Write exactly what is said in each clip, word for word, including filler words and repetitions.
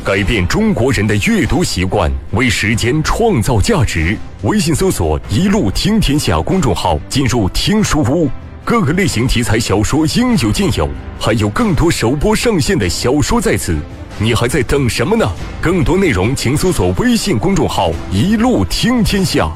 改变中国人的阅读习惯，为时间创造价值。微信搜索一路听天下公众号，进入听书屋，各个类型题材小说应有尽有，还有更多首播上线的小说在此，你还在等什么呢？更多内容请搜索微信公众号一路听天下。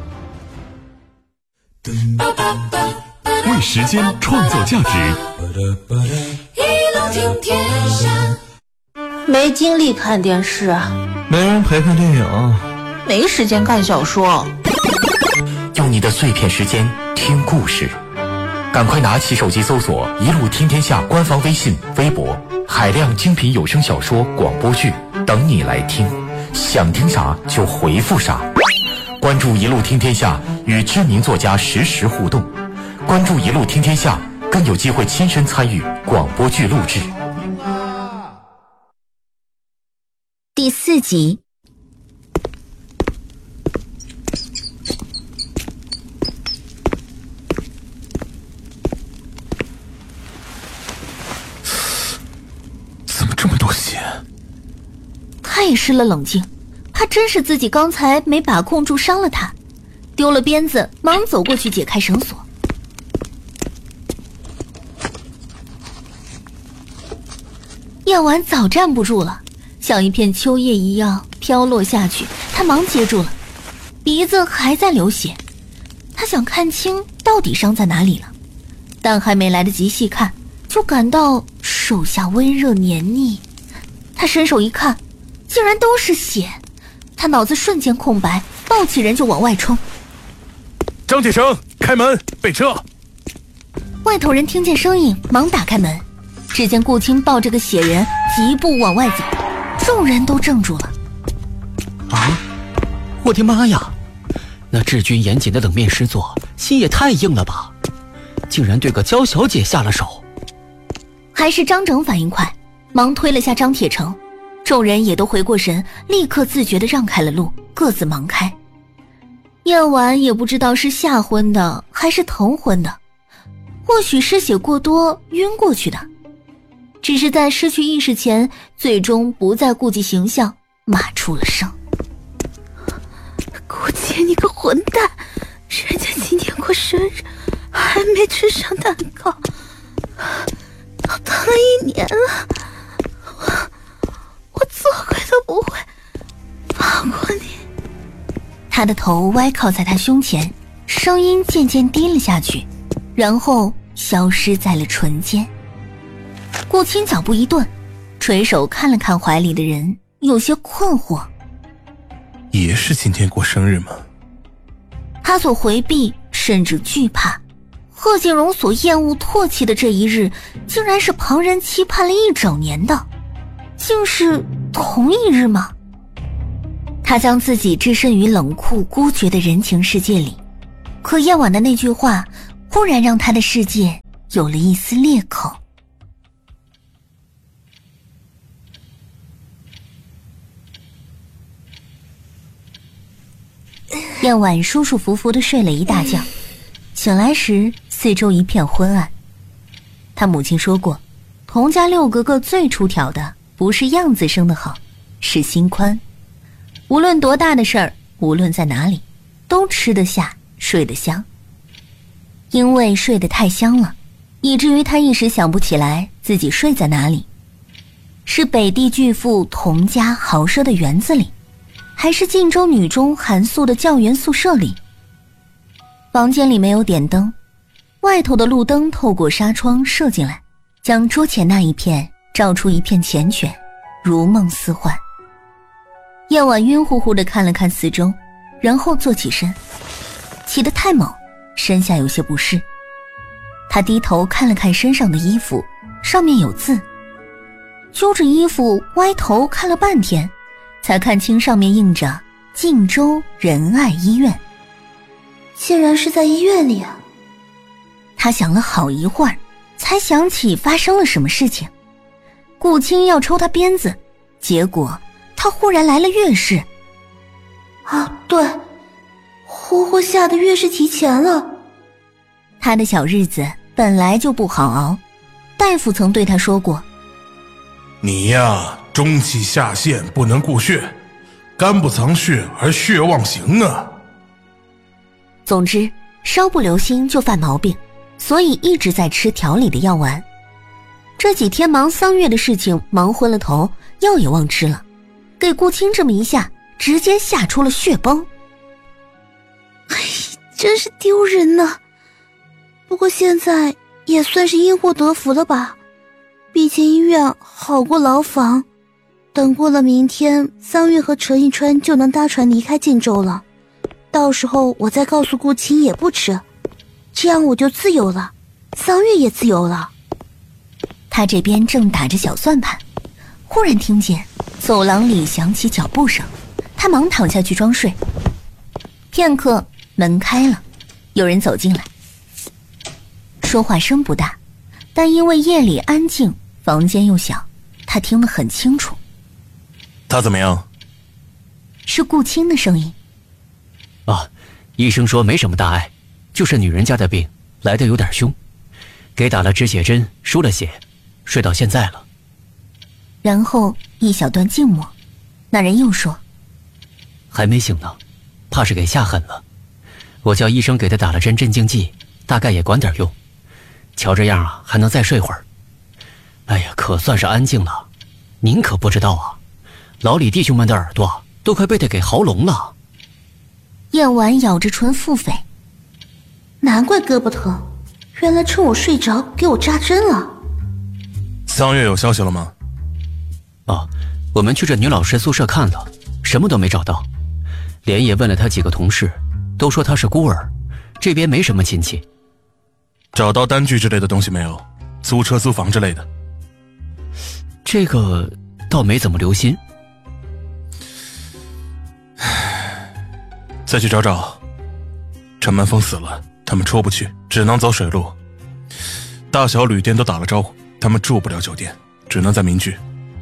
为时间创造价值， 一路听天下。 没精力看电视， 没人陪看电影， 没时间看小说。 用你的碎片时间听故事，赶快拿起手机搜索一路听天下官方微信微博，海量精品有声小说广播剧等你来听，想听啥就回复啥。关注一路听天下，与知名作家实时互动，关注一路听天下，更有机会亲身参与广播剧录制。 第四集。 怎么这么多血？ 他也失了冷静，怕真是自己刚才没把控住伤了他，丢了鞭子，忙走过去解开绳索。夜晚早站不住了，像一片秋叶一样飘落下去，他忙接住了，鼻子还在流血。他想看清到底伤在哪里了，但还没来得及细看，就感到手下温热黏腻。他伸手一看，竟然都是血，他脑子瞬间空白，抱起人就往外冲。 张铁成，开门，备车。 外头人听见声音，忙打开门，只见顾青抱着个血人疾步往外走，众人都怔住了。 啊！我的妈呀！那治军严谨的冷面师座心也太硬了吧，竟然对个娇小姐下了手。 还是张整反应快，忙推了下张铁成，众人也都回过神，立刻自觉地让开了路，各自忙开。燕婉也不知道是吓昏的还是疼昏的，或许失血过多晕过去的，只是在失去意识前，最终不再顾及形象，骂出了声。 顾姐，你个混蛋，人家今天过生日还没吃上蛋糕，都等了一年了，我我做鬼都不会放过你。 他的头歪靠在他胸前，声音渐渐低了下去，然后消失在了唇间。顾青脚步一顿，垂手看了看怀里的人，有些困惑。 也是今天过生日吗？ 他所回避甚至惧怕，贺锦荣所厌恶唾弃的这一日，竟然是旁人期盼了一整年的，竟是同一日吗？他将自己置身于冷酷孤绝的人情世界里，可夜晚的那句话忽然让他的世界有了一丝裂口。夜晚舒舒服服地睡了一大觉，醒来时四周一片昏暗。他母亲说过，童家六格格最出挑的不是样子生得好，是心宽。无论多大的事儿，无论在哪里，都吃得下，睡得香。因为睡得太香了，以至于他一时想不起来自己睡在哪里，是北地巨富童家豪奢的园子里，还是晋州女中寒素的教员宿舍里。房间里没有点灯，外头的路灯透过纱窗射进来，将桌前那一片照出一片缱绻，如梦似幻。夜晚晕乎乎地看了看四周，然后坐起身，起得太猛，身下有些不适。他低头看了看身上的衣服，上面有字，揪着衣服歪头看了半天，才看清上面印着晋州仁爱医院。 竟然是在医院里啊！ 他想了好一会儿，才想起发生了什么事情。顾青要抽他鞭子，结果他忽然来了月事。 啊，对，活活吓得月事提前了。 他的小日子本来就不好熬，大夫曾对他说过， 你呀中气下陷，不能固血，肝不藏血而血妄行啊。 总之，稍不留心就犯毛病，所以一直在吃调理的药丸。这几天忙桑月的事情，忙昏了头，药也忘吃了，给顾青这么一下，直接吓出了血崩。 哎，真是丢人呐！不过现在也算是因祸得福了吧，比进医院好过牢房。等过了明天，桑月和陈一川就能搭船离开晋州了。到时候我再告诉顾青也不迟，这样我就自由了，桑月也自由了。 他这边正打着小算盘，忽然听见走廊里响起脚步声，他忙躺下去装睡。片刻，门开了，有人走进来，说话声不大，但因为夜里安静，房间又小，他听得很清楚。 他怎么样？ 是顾青的声音。 啊，医生说没什么大碍，就是女人家的病，来得有点凶，给打了止血针，输了血，睡到现在了。 然后一小段静默，那人又说： 还没醒呢，怕是给吓狠了。我叫医生给他打了针镇静剂，大概也管点用。瞧这样啊，还能再睡会儿。哎呀，可算是安静了。您可不知道啊，老李弟兄们的耳朵都快被他给嚎聋了。 燕婉咬着唇腹诽： 难怪胳膊疼，原来趁我睡着给我扎针了。 桑月有消息了吗？ 哦，我们去这女老师宿舍看了，什么都没找到。连夜问了她几个同事，都说她是孤儿，这边没什么亲戚。 找到单据之类的东西没有？租车租房之类的？ 这个倒没怎么留心。 再去找找。城门封死了，他们出不去，只能走水路。大小旅店都打了招呼，他们住不了酒店，只能在民居。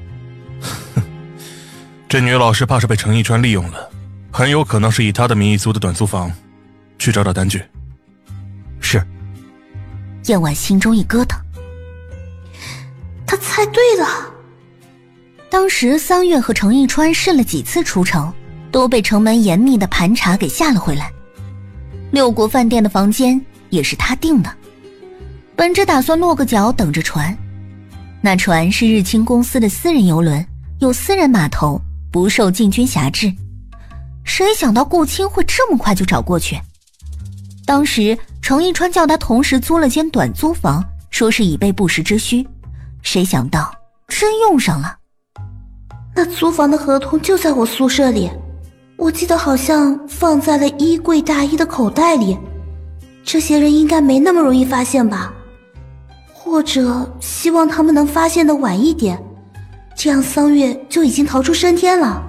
这女老师怕是被程一川利用了，很有可能是以她的名义租的短租房。去找找单据。 是。 燕婉心中一咯噔， 他猜对了。 当时桑月和程一川试了几次出城，都被城门严密的盘查给吓了回来。六国饭店的房间也是他订的，本只打算落个脚等着船。那船是日清公司的私人游轮，有私人码头，不受禁军辖制。谁想到顾青会这么快就找过去？当时程一川叫他同时租了间短租房，说是以备不时之需，谁想到真用上了。 那租房的合同就在我宿舍里，我记得好像放在了衣柜大衣的口袋里，这些人应该没那么容易发现吧？或者希望他们能发现的晚一点，这样桑月就已经逃出升天了。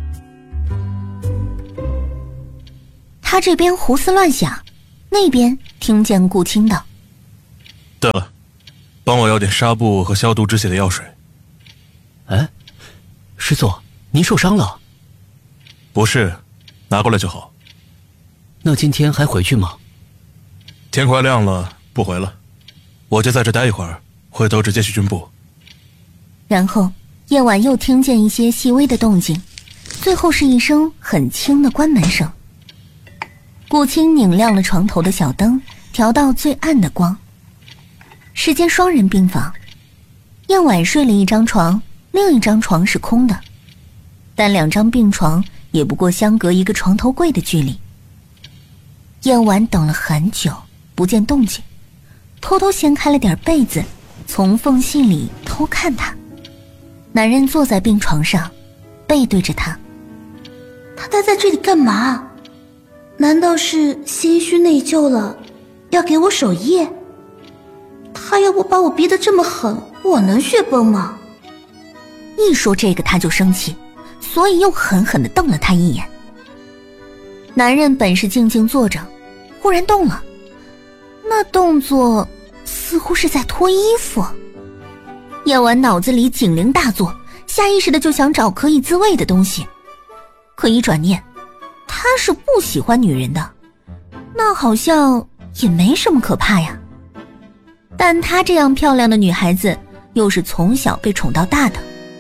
他这边胡思乱想，那边听见顾青道： 对了，帮我要点纱布和消毒止血的药水。 哎，师座，您受伤了？ 不是，拿过来就好。 那今天还回去吗？ 天快亮了，不回了，我就在这待一会儿，回头直接去军部。 然后夜晚又听见一些细微的动静，最后是一声很轻的关门声。顾青拧亮了床头的小灯，调到最暗的光。是间双人病房，燕婉睡了一张床，另一张床是空的，但两张病床也不过相隔一个床头柜的距离。燕婉等了很久，不见动静，偷偷掀开了点被子，从缝隙里偷看他。男人坐在病床上，背对着他。 他待在这里干嘛？难道是心虚内疚了，要给我守夜？他要不把我逼得这么狠，我能血崩吗？ 一说这个他就生气，所以又狠狠地瞪了他一眼。男人本是静静坐着，忽然动了，那动作似乎是在脱衣服。叶婉脑子里警铃大作，下意识的就想找可以自慰的东西，可一转念，他是不喜欢女人的，那好像也没什么可怕呀。但她这样漂亮的女孩子，又是从小被宠到大的，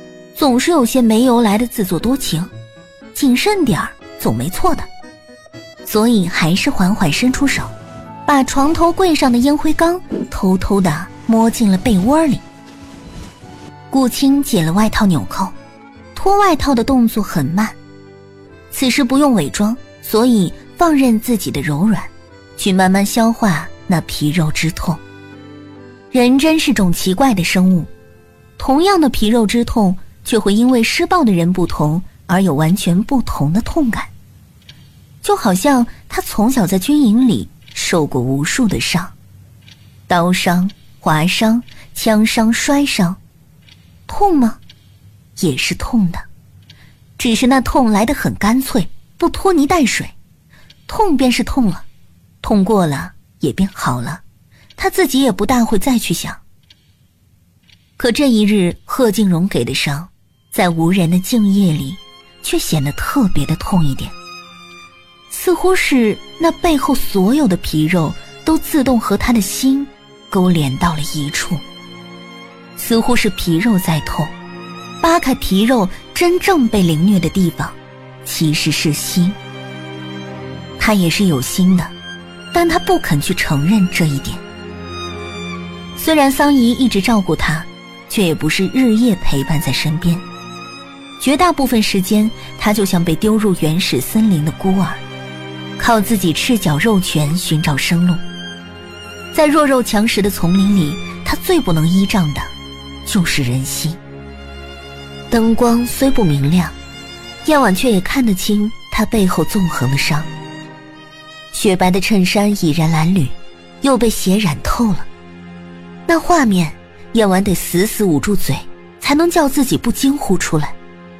总是有些没由来的自作多情，谨慎点儿总没错的。所以还是缓缓伸出手，把床头柜上的烟灰缸偷偷地摸进了被窝里。顾青解了外套纽扣，脱外套的动作很慢，此时不用伪装，所以放任自己的柔软，去慢慢消化那皮肉之痛。人真是种奇怪的生物，同样的皮肉之痛，却会因为施暴的人不同而有完全不同的痛感。就好像他从小在军营里受过无数的伤，刀伤、划伤、枪伤、摔伤，痛吗？也是痛的，只是那痛来得很干脆，不拖泥带水，痛便是痛了，痛过了也便好了，他自己也不大会再去想。可这一日贺静荣给的伤，在无人的静夜里却显得特别的痛一点，似乎是那背后所有的皮肉都自动和他的心勾连到了一处，似乎是皮肉在痛，扒开皮肉真正被凌虐的地方其实是心。他也是有心的，但他不肯去承认这一点。虽然桑姨一直照顾他，却也不是日夜陪伴在身边，绝大部分时间他就像被丢入原始森林的孤儿，靠自己赤脚肉拳寻找生路。在弱肉强食的丛林里，他最不能依仗的就是人心。灯光虽不明亮，夜晚却也看得清他背后纵横的伤。雪白的衬衫已然褴褛，又被血染透了。那画面，夜晚得死死捂住嘴，才能叫自己不惊呼出来。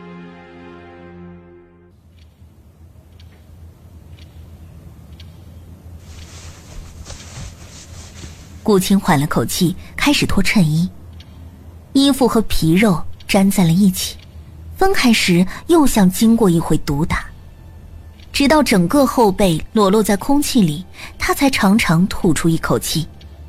顾青缓了口气，开始脱衬衣，衣服和皮肉粘在了一起，分开时又像经过一回毒打，直到整个后背裸露在空气里，他才长长吐出一口气。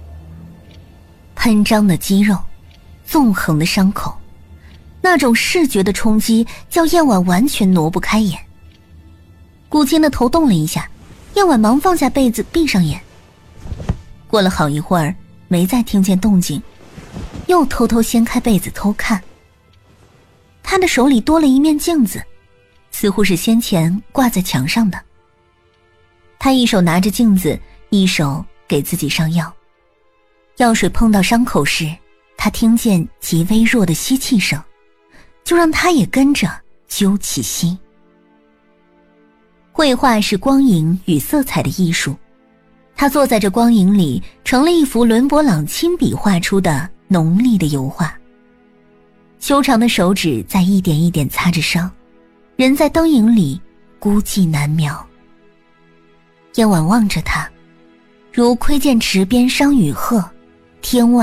喷张的肌肉，纵横的伤口，那种视觉的冲击叫燕婉完全挪不开眼。顾青的头动了一下，燕婉忙放下被子闭上眼。过了好一会儿，没再听见动静，又偷偷掀开被子偷看。他的手里多了一面镜子，似乎是先前挂在墙上的。他一手拿着镜子，一手给自己上药。药水碰到伤口时，他听见极微弱的吸气声，就让他也跟着揪起心。绘画是光影与色彩的艺术，他坐在这光影里，成了一幅伦勃朗亲笔画出的浓丽的油画。修长的手指在一点一点擦着伤，人在灯影里孤寂难描。燕婉望着他，如窥见池边商与鹤，天外